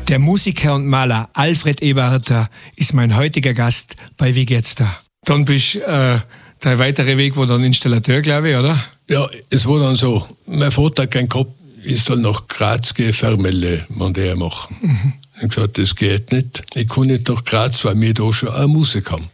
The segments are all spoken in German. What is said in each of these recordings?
Der Musiker und Maler Alfred Eberharter ist mein heutiger Gast bei Wie geht's da? Dann bist der weitere Weg war dann Installateur, glaube ich, oder? Ja, es war dann so, mein Vater hat keinen gehabt, ich soll nach Graz gehen, Fermelle Mandär machen. Ich habe gesagt, das geht nicht. Ich kann nicht nach Graz, weil wir da schon eine Musik haben.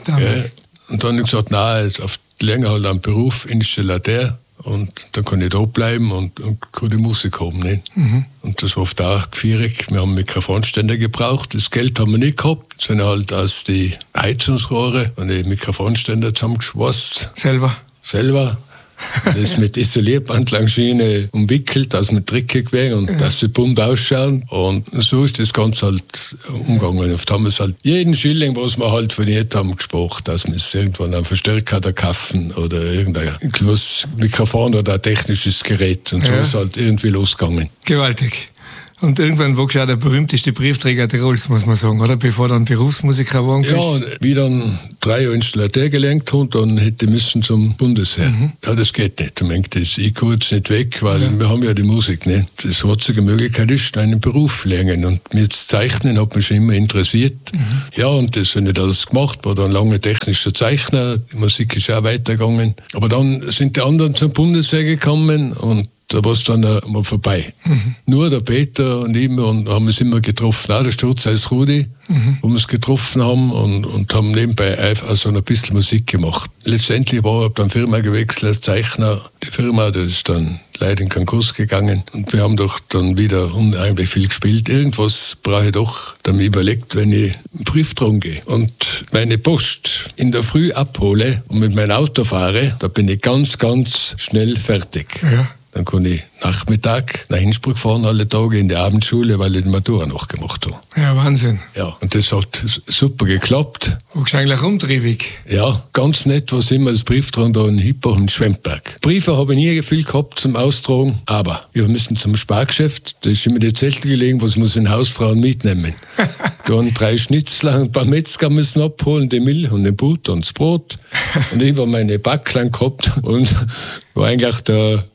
Und dann habe ich gesagt, nein, auf die Länge halt einen Beruf, Installateur. Und dann kann ich da bleiben und kann die Musik haben. Nicht? Und das war oft auch gefährlich. Wir haben Mikrofonständer gebraucht. Das Geld haben wir nicht gehabt. Es sind halt aus die Heizungsrohre und die Mikrofonständer zusammengeschweißt. Selber. Das mit Isolierbandlangschiene umwickelt, dass wir dreckig werden und dass sie bunt ausschauen. Und so ist das Ganze halt umgegangen. Oft haben wir es halt jeden Schilling, was wir halt verdient haben, gespart, dass wir es irgendwann einen Verstärker da kaufen oder irgendein kleines Mikrofon oder ein technisches Gerät. Und so ist es halt irgendwie losgegangen. Gewaltig. Und irgendwann war auch der berühmteste Briefträger Tirols, muss man sagen, oder? Bevor dann Berufsmusiker geworden bist. Ja, wie dann 3 Jahre Installateur gelernt habe, dann hätte ich müssen zum Bundesheer. Ja, das geht nicht. Ich kann jetzt nicht weg, weil wir haben ja die Musik nicht. Das einzige Möglichkeit ist, einen Beruf lernen. Und mir das Zeichnen hat mich schon immer interessiert. Ja, und das habe ich alles gemacht, war dann lange technischer Zeichner. Die Musik ist auch weitergegangen. Aber dann sind die anderen zum Bundesheer gekommen und da war es dann mal vorbei. Nur der Peter und ich und haben uns immer getroffen. Auch der Sturz heißt Rudi, wo wir uns getroffen haben und haben nebenbei also ein bisschen Musik gemacht. Letztendlich habe ich dann Firma gewechselt als Zeichner. Die Firma, das ist dann leider in Konkurs gegangen. Und wir haben doch dann wieder unheimlich viel gespielt. Irgendwas brauche ich doch. Dann habe ich überlegt, wenn ich einen Brief dran gehe und meine Post in der Früh abhole und mit meinem Auto fahre, da bin ich ganz, ganz schnell fertig. Ja. Dann kann ich Nachmittag nach Innsbruck fahren, alle Tage in die Abendschule, weil ich die Matura noch gemacht habe. Ja, Wahnsinn. Ja, und das hat super geklappt. Warst eigentlich umtriebig? Ja, ganz nett, was immer als Brief dran da in Hippach und Schwemmberg. Briefe habe ich nie viel gehabt zum Austragen, aber wir müssen zum Spargeschäft, da ist immer die Zettel gelegen, was muss in Hausfrauen mitnehmen. Da haben 3 Schnitzler und ein paar Metzger müssen abholen, die Milch und den Butter und das Brot. Und ich habe meine Backlein gehabt und war eigentlich der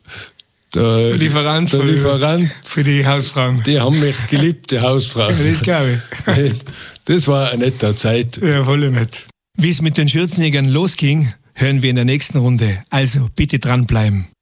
Lieferant für die Hausfrauen. Die haben mich geliebt, die Hausfrauen. Ja, das glaube ich. Das war eine nette Zeit. Ja, voll nett. Wie es mit den Schürzenjägern losging, hören wir in der nächsten Runde. Also bitte dranbleiben.